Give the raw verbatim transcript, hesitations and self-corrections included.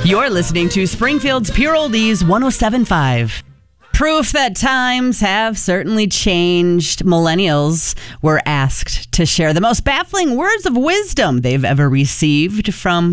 You're listening to Springfield's Pure Oldies one oh seven point five. Proof that times have certainly changed. Millennials were asked to share the most baffling words of wisdom they've ever received from